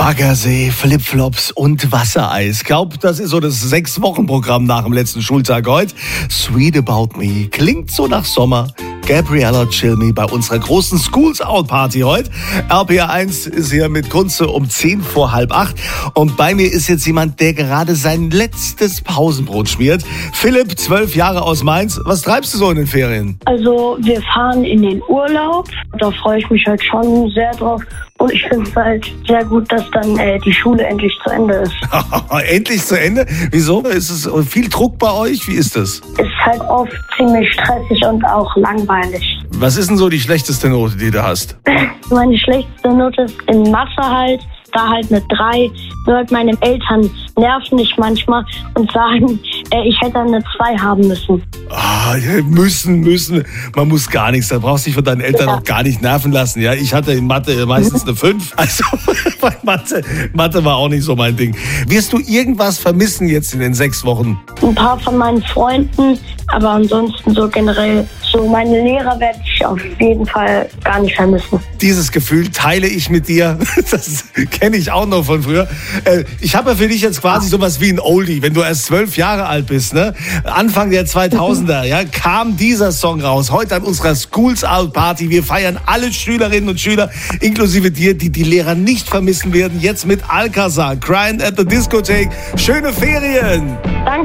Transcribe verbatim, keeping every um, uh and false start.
Baggersee, Flipflops und Wassereis. Glaub, das ist so das Sechs-Wochen-Programm nach dem letzten Schultag heute. Sweet About Me klingt so nach Sommer. Gabriella Cilmi bei unserer großen Schools Out Party heute. R P R eins ist hier mit Kunze um zehn vor halb acht. Und bei mir ist jetzt jemand, der gerade sein letztes Pausenbrot schmiert. Philipp, zwölf Jahre aus Mainz. Was treibst du so in den Ferien? Also wir fahren in den Urlaub. Da freue ich mich halt schon sehr drauf. Und ich finde es halt sehr gut, dass dann äh, die Schule endlich zu Ende ist. Endlich zu Ende? Wieso? Ist es viel Druck bei euch? Wie ist das? Ist halt oft ziemlich stressig und auch langweilig. Was ist denn so die schlechteste Note, die du hast? Meine schlechteste Note ist in Mathe halt. Da halt eine drei. Nur halt meine Eltern nerven mich manchmal und sagen, äh, ich hätte eine zwei haben müssen. Ah, müssen, müssen. Man muss gar nichts. Da brauchst du dich von deinen Eltern Ja. auch gar nicht nerven lassen. Ja, ich hatte in Mathe meistens eine fünf. Also bei Mathe, Mathe war auch nicht so mein Ding. Wirst du irgendwas vermissen jetzt in den sechs Wochen? Ein paar von meinen Freunden, aber ansonsten so generell, so meine Lehrer werde ich auf jeden Fall gar nicht vermissen. Dieses Gefühl teile ich mit dir. Das kenne ich auch noch von früher. Äh, Ich habe ja für dich jetzt quasi sowas wie ein Oldie. Wenn du erst zwölf Jahre alt bist, ne? Anfang der zweitausender, ja, kam dieser Song raus. Heute an unserer Schools Out Party. Wir feiern alle Schülerinnen und Schüler, inklusive dir, die die Lehrer nicht vermissen werden. Jetzt mit Alcazar, Crying at the Discotheque. Schöne Ferien! Danke.